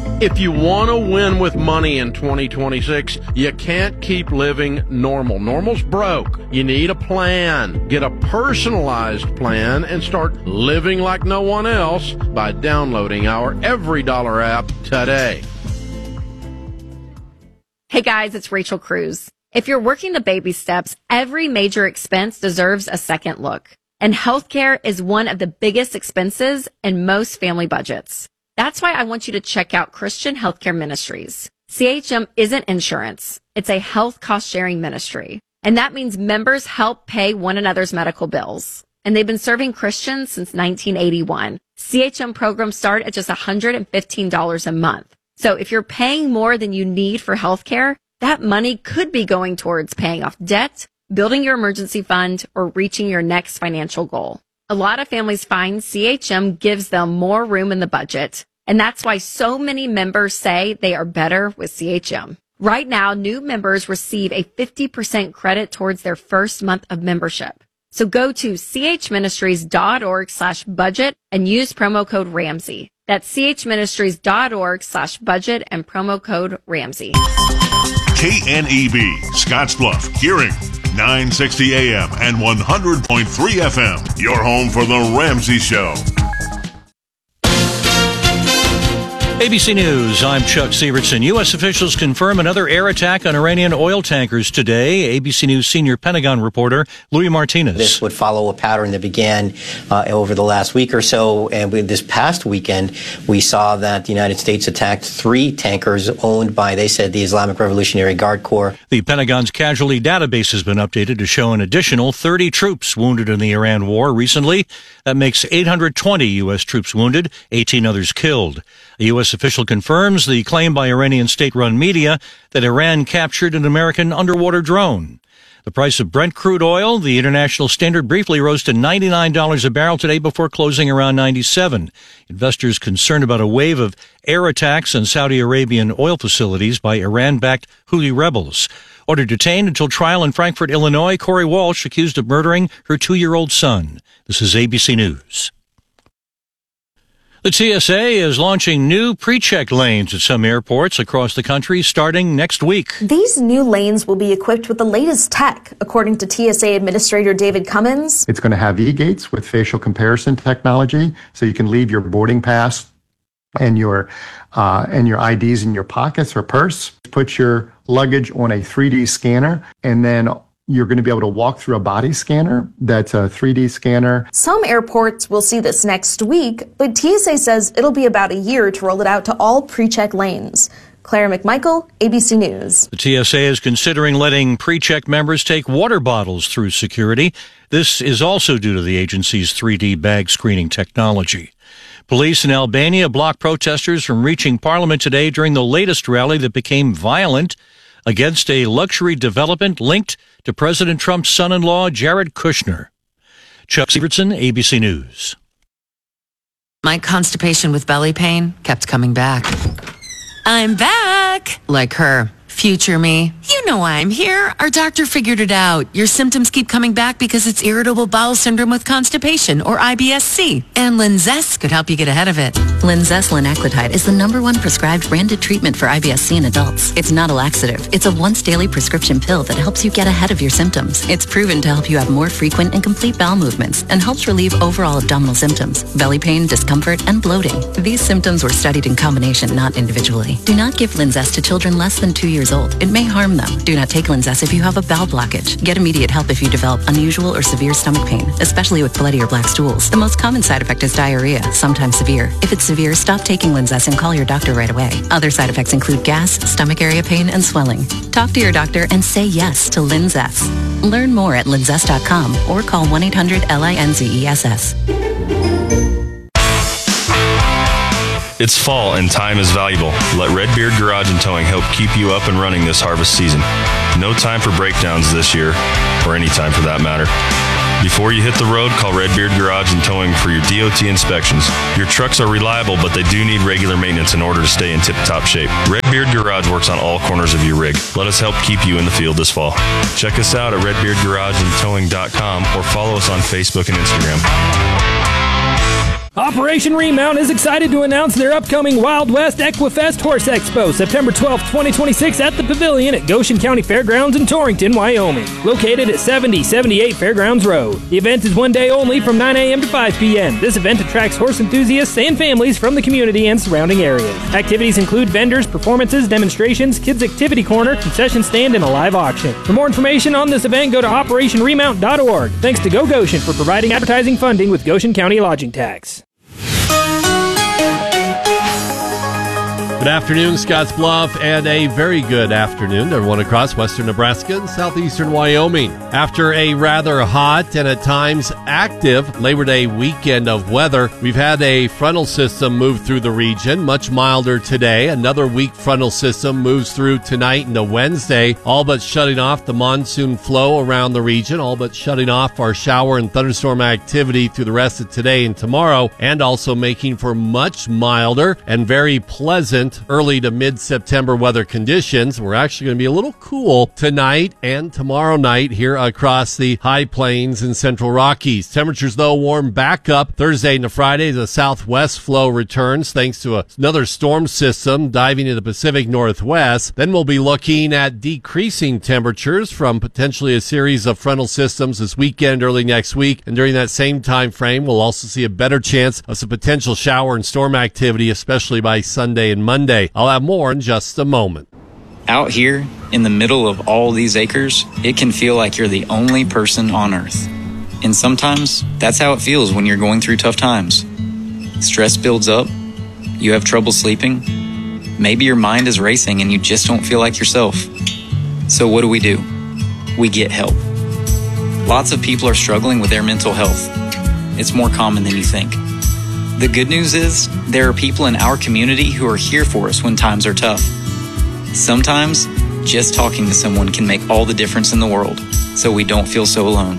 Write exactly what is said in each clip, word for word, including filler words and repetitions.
If you want to win with money in twenty twenty-six, you can't keep living normal. Normal's broke. You need a plan. Get a personalized plan and start living like no one else by downloading our Every Dollar app today. Hey guys, it's Rachel Cruz. If you're working the baby steps, every major expense deserves a second look. And healthcare is one of the biggest expenses in most family budgets. That's why I want you to check out Christian Healthcare Ministries. C H M isn't insurance. It's a health cost-sharing ministry. And that means members help pay one another's medical bills. And they've been serving Christians since nineteen eighty-one. C H M programs start at just one hundred fifteen dollars a month. So if you're paying more than you need for healthcare, that money could be going towards paying off debt, building your emergency fund, or reaching your next financial goal. A lot of families find C H M gives them more room in the budget, and that's why so many members say they are better with C H M. Right now, new members receive a fifty percent credit towards their first month of membership. So go to chministries.org slash budget and use promo code Ramsey. That's chministries.org slash budget and promo code Ramsey. K N E B, Scottsbluff, Gearing, nine sixty A M and one hundred point three F M. Your home for The Ramsey Show. A B C News, I'm Chuck Sievertson. U S officials confirm another air attack on Iranian oil tankers today. A B C News senior Pentagon reporter Louis Martinez. This would follow a pattern that began uh, over the last week or so. And we, this past weekend, we saw that the United States attacked three tankers owned by, they said, the Islamic Revolutionary Guard Corps. The Pentagon's casualty database has been updated to show an additional thirty troops wounded in the Iran war recently. That makes eight hundred twenty U S troops wounded, eighteen others killed. A U S official confirms the claim by Iranian state-run media that Iran captured an American underwater drone. The price of Brent crude oil, the international standard, briefly rose to ninety-nine dollars a barrel today before closing around ninety-seven dollars. Investors concerned about a wave of air attacks on Saudi Arabian oil facilities by Iran-backed Houthi rebels. Ordered detained until trial in Frankfort, Illinois, Corey Walsh accused of murdering her two-year-old son. This is A B C News. The T S A is launching new pre-check lanes at some airports across the country starting next week. These new lanes will be equipped with the latest tech, according to T S A Administrator David Cummins. It's going to have e-gates with facial comparison technology, so you can leave your boarding pass and your uh, and your I Ds in your pockets or purse. Put your luggage on a three D scanner, and then you're going to be able to walk through a body scanner that's a three D scanner. Some airports will see this next week, but T S A says it'll be about a year to roll it out to all pre-check lanes. Claire McMichael, A B C News. The T S A is considering letting pre-check members take water bottles through security. This is also due to the agency's three D bag screening technology. Police in Albania blocked protesters from reaching Parliament today during the latest rally that became violent against a luxury development linked to President Trump's son-in-law, Jared Kushner. Chuck Sievertson, A B C News. My constipation with belly pain kept coming back. I'm back! Like her. Future me. You know why I'm here. Our doctor figured it out. Your symptoms keep coming back because it's irritable bowel syndrome with constipation, or I B S C. And Linzess could help you get ahead of it. Linzess linaclotide is the number one prescribed branded treatment for I B S C in adults. It's not a laxative. It's a once daily prescription pill that helps you get ahead of your symptoms. It's proven to help you have more frequent and complete bowel movements and helps relieve overall abdominal symptoms, belly pain, discomfort, and bloating. These symptoms were studied in combination, not individually. Do not give Linzess to children less than two years old. It may harm them. Do not take Linzess if you have a bowel blockage. Get immediate help if you develop unusual or severe stomach pain, especially with bloody or black stools. The most common side effect is diarrhea, sometimes severe. If it's severe, stop taking Linzess and call your doctor right away. Other side effects include gas, stomach area pain, and swelling. Talk to your doctor and say yes to Linzess. Learn more at linzess dot com or call one eight hundred L I N Z E S S. It's fall and time is valuable. Let Redbeard Garage and Towing help keep you up and running this harvest season. No time for breakdowns this year, or any time for that matter. Before you hit the road, call Redbeard Garage and Towing for your D O T inspections. Your trucks are reliable, but they do need regular maintenance in order to stay in tip-top shape. Redbeard Garage works on all corners of your rig. Let us help keep you in the field this fall. Check us out at redbeard garage and towing dot com or follow us on Facebook and Instagram. Operation Remount is excited to announce their upcoming Wild West Equifest Horse Expo, September twelfth, twenty twenty-six at the Pavilion at Goshen County Fairgrounds in Torrington, Wyoming, located at seventy seventy-eight Fairgrounds Road. The event is one day only from nine a.m. to five p.m. This event attracts horse enthusiasts and families from the community and surrounding areas. Activities include vendors, performances, demonstrations, kids activity corner, concession stand, and a live auction. For more information on this event, go to operation remount dot org. Thanks to Go Goshen for providing advertising funding with Goshen County Lodging Tax. Good afternoon, Scotts Bluff, and a very good afternoon to everyone across western Nebraska and southeastern Wyoming. After a rather hot and at times active Labor Day weekend of weather, we've had a frontal system move through the region, much milder today. Another weak frontal system moves through tonight into Wednesday, all but shutting off the monsoon flow around the region, all but shutting off our shower and thunderstorm activity through the rest of today and tomorrow, and also making for much milder and very pleasant early to mid-September weather conditions. We're actually going to be a little cool tonight and tomorrow night here across the high plains and central Rockies. Temperatures, though, warm back up Thursday into Friday. The southwest flow returns thanks to a, another storm system diving into the Pacific Northwest. Then we'll be looking at decreasing temperatures from potentially a series of frontal systems this weekend, early next week. And during that same time frame, we'll also see a better chance of some potential shower and storm activity, especially by Sunday and Monday. I'll have more in just a moment. Out here, in the middle of all these acres, it can feel like you're the only person on Earth. And sometimes, that's how it feels when you're going through tough times. Stress builds up, you have trouble sleeping, maybe your mind is racing and you just don't feel like yourself. So what do we do? We get help. Lots of people are struggling with their mental health. It's more common than you think. The good news is, there are people in our community who are here for us when times are tough. Sometimes, just talking to someone can make all the difference in the world, so we don't feel so alone.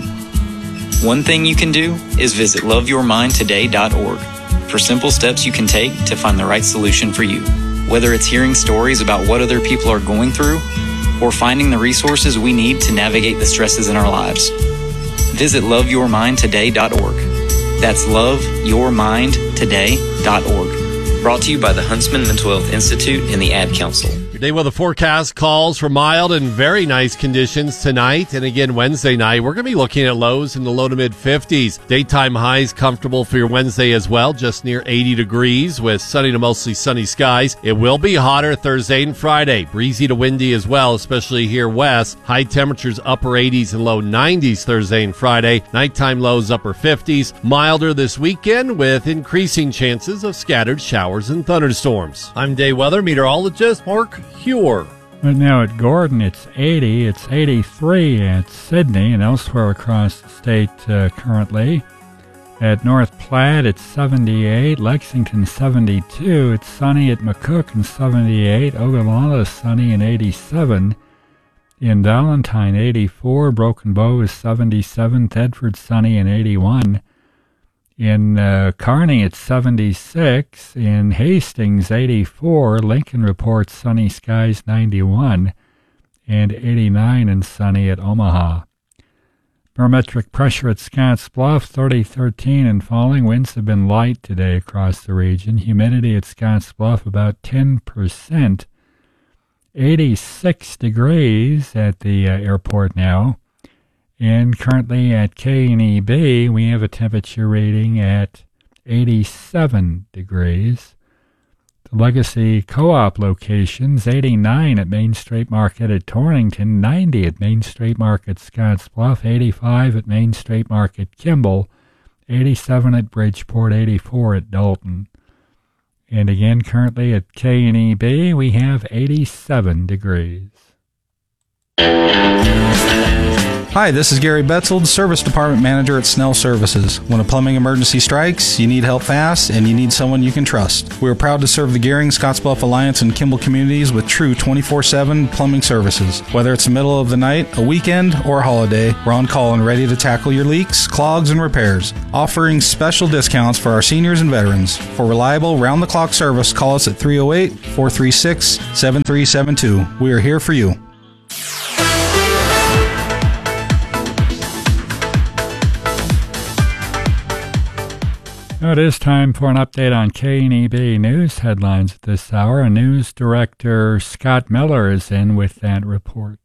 One thing you can do is visit love your mind today dot org for simple steps you can take to find the right solution for you. Whether it's hearing stories about what other people are going through, or finding the resources we need to navigate the stresses in our lives. Visit love your mind today dot org. That's love your mind today dot org. Brought to you by the Huntsman Mental Health Institute and the Ad Council. Your day weather forecast calls for mild and very nice conditions tonight and again Wednesday night. We're going to be looking at lows in the low to mid fifties. Daytime highs comfortable for your Wednesday as well, just near eighty degrees with sunny to mostly sunny skies. It will be hotter Thursday and Friday. Breezy to windy as well, especially here west. High temperatures upper eighties and low nineties Thursday and Friday. Nighttime lows upper fifties. Milder this weekend with increasing chances of scattered showers and thunderstorms. I'm day weather meteorologist Mark Huer. Right now at Gordon, it's eighty. It's eighty-three at Sydney and elsewhere across the state uh, currently. At North Platte, it's seventy-eight. Lexington, seventy-two. It's sunny at McCook and seventy-eight. Ogallala, sunny and eighty-seven. In Valentine, eighty-four. Broken Bow is seventy-seven. Thedford, sunny and eighty-one. In uh, Kearney, it's seventy-six. In Hastings, eighty-four. Lincoln reports sunny skies, ninety-one. And eighty-nine and sunny at Omaha. Barometric pressure at Scotts Bluff, thirty thirteen and falling. Winds have been light today across the region. Humidity at Scotts Bluff, about ten percent. eighty-six degrees at the uh, airport now. And currently at K N E B, we have a temperature reading at eighty-seven degrees. The Legacy Co-op locations, eighty-nine at Main Street Market at Torrington, ninety at Main Street Market Scotts Bluff, eighty-five at Main Street Market Kimball, eighty-seven at Bridgeport, eighty-four at Dalton. And again, currently at K N E B, we have eighty-seven degrees. Hi, this is Gary Betzold, Service Department Manager at Snell Services. When a plumbing emergency strikes, you need help fast, and you need someone you can trust. We are proud to serve the Gehring, Scottsbluff Alliance, and Kimball communities with true twenty-four seven plumbing services. Whether it's the middle of the night, a weekend, or a holiday, we're on call and ready to tackle your leaks, clogs, and repairs. Offering special discounts for our seniors and veterans. For reliable, round-the-clock service, call us at three oh eight, four three six, seven three seven two. We are here for you. Now it is time for an update on K N E B news headlines at this hour. And news director Scott Miller is in with that report.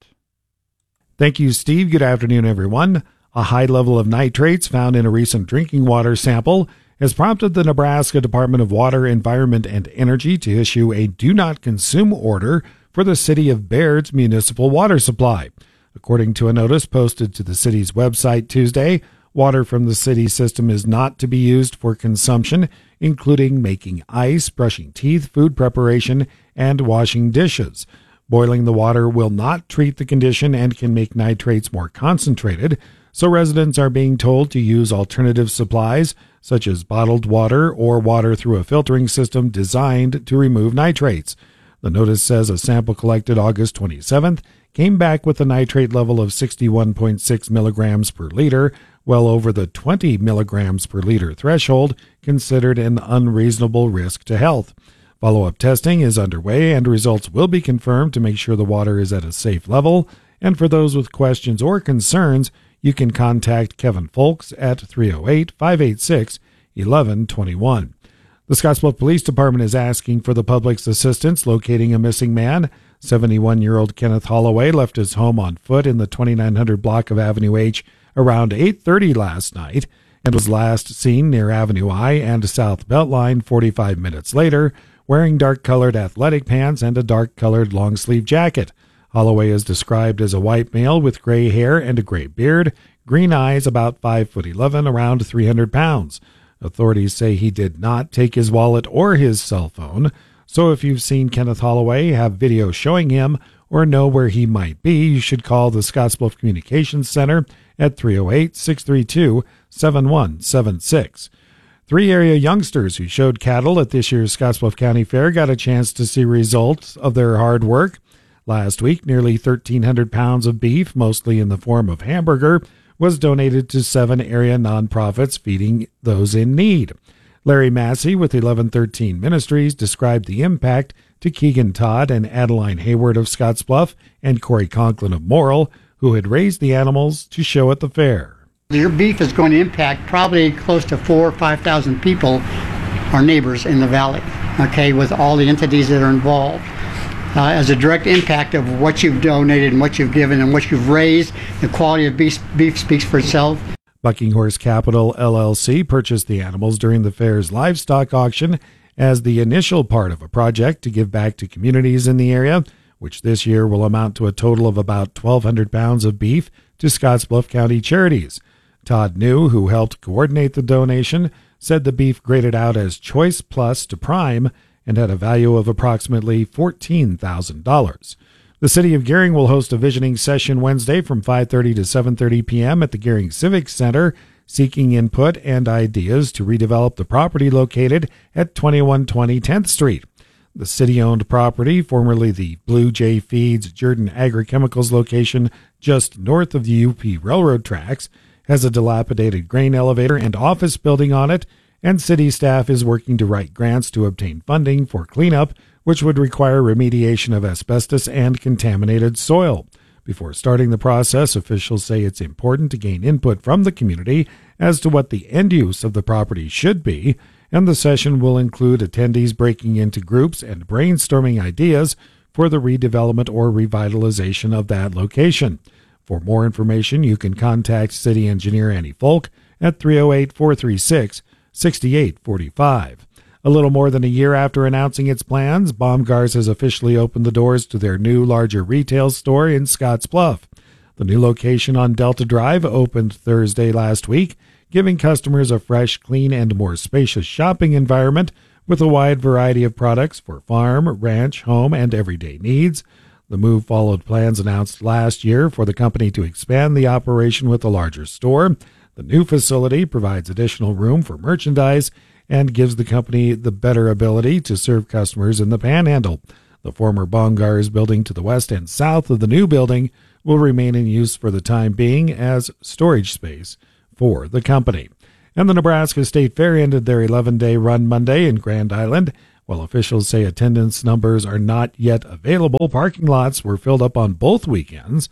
Thank you, Steve. Good afternoon, everyone. A high level of nitrates found in a recent drinking water sample has prompted the Nebraska Department of Water, Environment, and Energy to issue a do not consume order for the city of Baird's municipal water supply. According to a notice posted to the city's website Tuesday, water from the city system is not to be used for consumption, including making ice, brushing teeth, food preparation, and washing dishes. Boiling the water will not treat the condition and can make nitrates more concentrated, so residents are being told to use alternative supplies, such as bottled water or water through a filtering system designed to remove nitrates. The notice says a sample collected August twenty-seventh came back with a nitrate level of sixty-one point six milligrams per liter, well over the twenty milligrams per liter threshold, considered an unreasonable risk to health. Follow-up testing is underway, and results will be confirmed to make sure the water is at a safe level. And for those with questions or concerns, you can contact Kevin Folks at three oh eight, five eight six, one one two one. The Scottsbluff Police Department is asking for the public's assistance locating a missing man. seventy-one-year-old Kenneth Holloway left his home on foot in the twenty-nine hundred block of Avenue H around eight thirty last night and was last seen near Avenue I and South Beltline forty-five minutes later, wearing dark-colored athletic pants and a dark-colored long-sleeve jacket. Holloway is described as a white male with gray hair and a gray beard, green eyes, about five foot eleven, around three hundred pounds. Authorities say he did not take his wallet or his cell phone, so if you've seen Kenneth Holloway, have video showing him, or know where he might be, you should call the Scottsbluff Communications Center at three oh eight, six three two, seven one seven six. Three area youngsters who showed cattle at this year's Scottsbluff County Fair got a chance to see results of their hard work. Last week, nearly thirteen hundred pounds of beef, mostly in the form of hamburger, was donated to seven area nonprofits feeding those in need. Larry Massey with eleven thirteen Ministries described the impact to Keegan Todd and Adeline Hayward of Scottsbluff and Corey Conklin of Morrill, who had raised the animals to show at the fair. Your beef is going to impact probably close to four or five thousand people, our neighbors in the valley, okay, with all the entities that are involved. Uh, as a direct impact of what you've donated and what you've given and what you've raised, the quality of beef, beef speaks for itself. Bucking Horse Capital L L C purchased the animals during the fair's livestock auction as the initial part of a project to give back to communities in the area, which this year will amount to a total of about twelve hundred pounds of beef to Scottsbluff County charities. Todd New, who helped coordinate the donation, said the beef graded out as Choice Plus to Prime and had a value of approximately fourteen thousand dollars. The City of Gering will host a visioning session Wednesday from five thirty to seven thirty p.m. at the Gering Civic Center, seeking input and ideas to redevelop the property located at twenty-one twenty tenth Street. The city-owned property, formerly the Blue Jay Feeds Jordan Agrochemicals location just north of the U P Railroad tracks, has a dilapidated grain elevator and office building on it, and city staff is working to write grants to obtain funding for cleanup, which would require remediation of asbestos and contaminated soil. Before starting the process, officials say it's important to gain input from the community as to what the end use of the property should be, and the session will include attendees breaking into groups and brainstorming ideas for the redevelopment or revitalization of that location. For more information, you can contact City Engineer Annie Folk at three oh eight, four three six, six eight four five. A little more than a year after announcing its plans, Baumgars has officially opened the doors to their new, larger retail store in Scottsbluff. The new location on Delta Drive opened Thursday last week, giving customers a fresh, clean, and more spacious shopping environment with a wide variety of products for farm, ranch, home, and everyday needs. The move followed plans announced last year for the company to expand the operation with a larger store. The new facility provides additional room for merchandise and gives the company the better ability to serve customers in the Panhandle. The former Baumgars building to the west and south of the new building will remain in use for the time being as storage space for the company. And the Nebraska State Fair ended their eleven-day run Monday in Grand Island. While officials say attendance numbers are not yet available, parking lots were filled up on both weekends.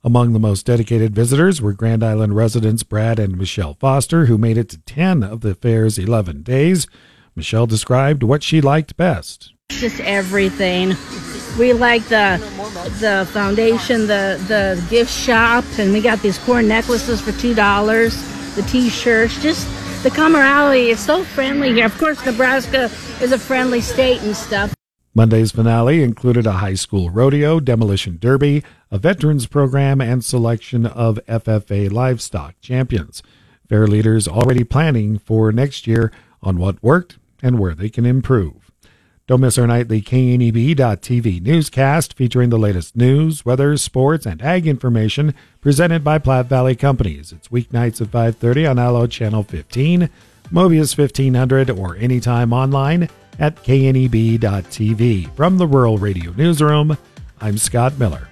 Among the most dedicated visitors were Grand Island residents Brad and Michelle Foster, who made it to ten of the fair's eleven days. Michelle described what she liked best. Just everything. We like the the foundation, the, the gift shop, and we got these corn necklaces for two dollars, the T-shirts, just the camaraderie. It's so friendly here. Of course, Nebraska is a friendly state and stuff. Monday's finale included a high school rodeo, demolition derby, a veterans program, and selection of F F A livestock champions. Fair leaders already planning for next year on what worked and where they can improve. Don't miss our nightly K N E B dot T V newscast featuring the latest news, weather, sports, and ag information presented by Platte Valley Companies. It's weeknights at five thirty on Allo Channel fifteen, Mobius fifteen hundred, or anytime online at K N E B dot T V. From the Rural Radio Newsroom, I'm Scott Miller.